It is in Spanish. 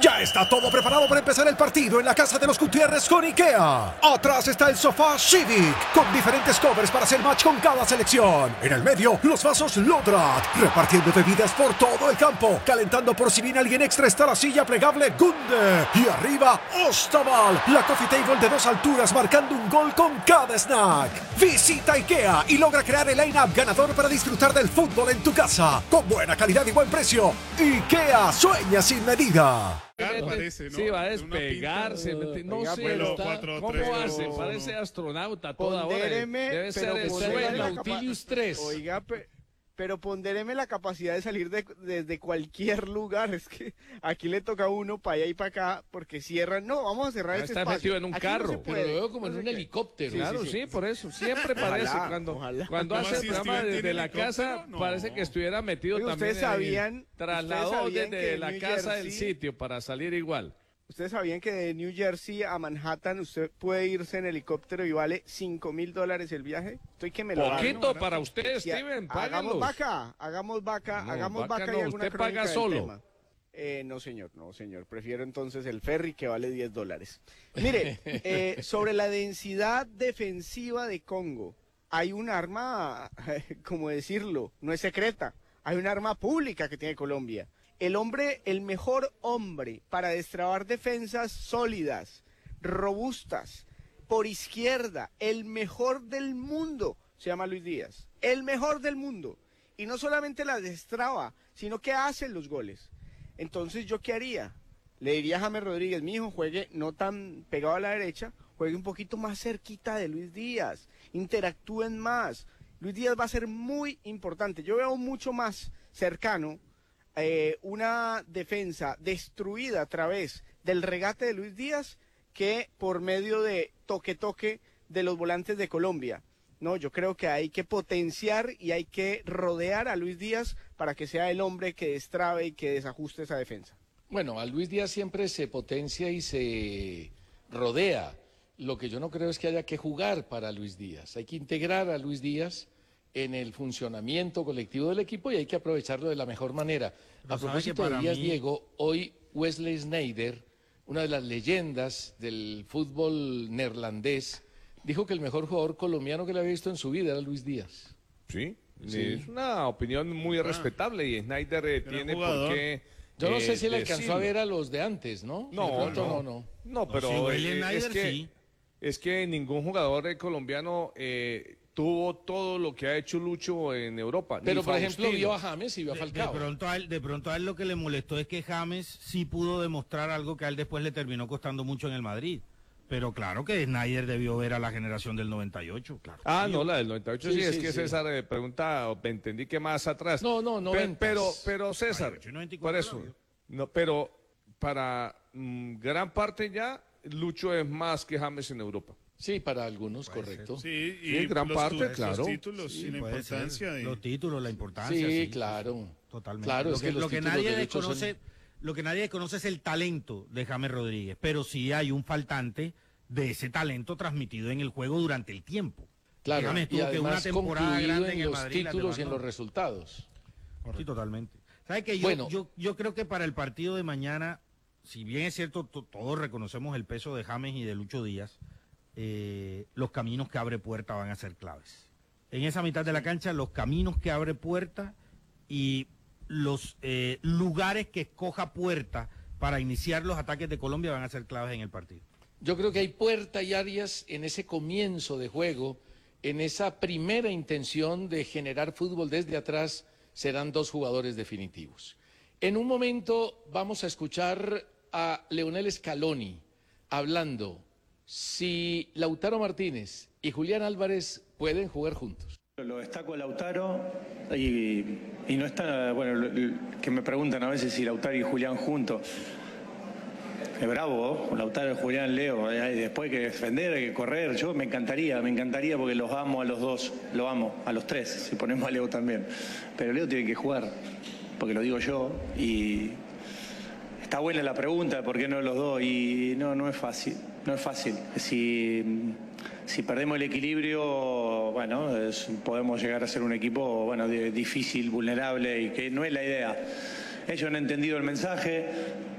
Ya está todo preparado para empezar el partido en la casa de los Gutiérrez con IKEA. Atrás está el sofá Civic, con diferentes covers para hacer match con cada selección. En el medio, los vasos Lodrat, repartiendo bebidas por todo el campo. Calentando por si viene alguien extra está la silla plegable Gunde. Y arriba, Ostaval, la coffee table de 2 alturas marcando un gol con cada snack. Visita IKEA y logra crear el line-up ganador para disfrutar del fútbol en tu casa. Con buena calidad y buen precio. IKEA sueña sin medida. Parece, ¿no? Sí, va a despegarse. No sé, ¿cómo hace? Parece astronauta toda hora. Debe ser el sueño. Nautilus 3. Oiga, pero pondéreme la capacidad de salir desde cualquier lugar. Es que aquí le toca a uno para allá y para acá porque cierran. No, vamos a cerrar este Está espacio. metido en un Aquí carro. no se puede. Pero lo veo como en un helicóptero. Claro, sí, por eso. Siempre parece. Ojalá. Cuando hace el programa desde la casa, parece que estuviera metido Oiga, también. ustedes sabían Trasladó que desde la New casa del Jersey- sitio para salir igual. ¿Ustedes sabían que de New Jersey a Manhattan usted puede irse en helicóptero y vale $5,000 el viaje? Estoy que me lo hago. Poquito para usted, Sí, Steven. hagamos Págalos. vaca, No, hagamos vaca vaca no, y alguna usted paga crónica del solo. tema. No señor, prefiero entonces el ferry que vale $10. Mire, sobre la densidad defensiva de Congo, hay un arma, como decirlo, no es secreta, hay un arma pública que tiene Colombia. El mejor hombre para destrabar defensas sólidas, robustas, por izquierda, el mejor del mundo, se llama Luis Díaz, el mejor del mundo. Y no solamente las destraba, sino que hace los goles. Entonces, ¿yo qué haría? Le diría a James Rodríguez, mijo, juegue no tan pegado a la derecha, juegue un poquito más cerquita de Luis Díaz, interactúen más. Luis Díaz va a ser muy importante. Yo veo mucho más cercano una defensa destruida a través del regate de Luis Díaz que por medio de toque de los volantes de Colombia. No, yo creo que hay que potenciar y hay que rodear a Luis Díaz para que sea el hombre que destrabe y que desajuste esa defensa. Bueno, a Luis Díaz siempre se potencia y se rodea. Lo que yo no creo es que haya que jugar para Luis Díaz. Hay que integrar a Luis Díaz en el funcionamiento colectivo del equipo y hay que aprovecharlo de la mejor manera. Pero A sabe propósito que de para Díaz, mí- Diego, hoy Wesley Sneijder, una de las leyendas del fútbol neerlandés, dijo que el mejor jugador colombiano que le había visto en su vida era Luis Díaz. Sí, Sí. es una opinión muy respetable y Snyder tiene jugador. por qué. Yo no sé si él alcanzó decirlo. a ver a los de antes, ¿no? De No, pronto no. no. No, pero sí, Wesley es Sneijder que, sí. es que ningún jugador colombiano tuvo todo lo que ha hecho Lucho en Europa. ni Pero, por ejemplo, Faustino. vio a James y vio a Falcao. De pronto a él lo que le molestó es que James sí pudo demostrar algo que a él después le terminó costando mucho en el Madrid. Pero claro que Snyder debió ver a la generación del 98, claro. Ah, no, la del 98 sí, Sí, es sí, que sí. César entendí que entendí que más atrás. No, Pe- 90s. pero César, 98 y 94 por eso, la vio. no, pero para gran parte ya, Lucho es más que James en Europa. Sí, para algunos, correcto. Sí, Sí, gran parte, claro. Los títulos Sí, y la puede ser. importancia de... Los títulos, la importancia. Sí, claro. Totalmente. Claro, lo es que, que los lo que títulos nadie de Lucho son- desconoce, lo que nadie desconoce es el talento de James Rodríguez, pero sí hay un faltante de ese talento transmitido en el juego durante el tiempo. Claro, James y tuvo que una además temporada concluido grande en en el los Madrid, la títulos y en demás los no. resultados. Sí, totalmente. ¿Sabe que Bueno. yo creo que para el partido de mañana, si bien es cierto, todos reconocemos el peso de James y de Lucho Díaz, los caminos que abre Puerta van a ser claves. En esa mitad de la cancha, los caminos que abre Puerta y los lugares que escoja Puerta para iniciar los ataques de Colombia van a ser claves en el partido. Yo creo que hay Puerta y Arias en ese comienzo de juego, en esa primera intención de generar fútbol desde atrás, serán dos jugadores definitivos. En un momento vamos a escuchar a Leonel Scaloni hablando si Lautaro Martínez y Julián Álvarez pueden jugar juntos. Lo destaco a Lautaro y no está, bueno, que me preguntan a veces si Lautaro y Julián juntos. Es bravo, ¿no? Lautaro y Julián, Leo, después hay que defender, hay que correr. Yo me encantaría porque los amo a los dos, lo amo, a los tres, si ponemos a Leo también. Pero Leo tiene que jugar, porque lo digo yo, y está buena la pregunta de por qué no los dos, y no es fácil, no es fácil. Si perdemos el equilibrio, bueno, podemos llegar a ser un equipo, bueno, difícil, vulnerable, y que no es la idea. Ellos han entendido el mensaje,